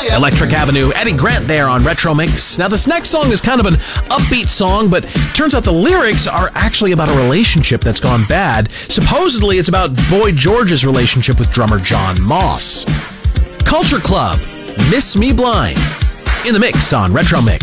Electric Avenue, Eddie Grant there on Retro Mix. Now, this next song is kind of an upbeat song, but turns out the lyrics are actually about a relationship that's gone bad. Supposedly, it's about Boy George's relationship with drummer John Moss. Culture Club, Miss Me Blind, in the mix on Retro Mix.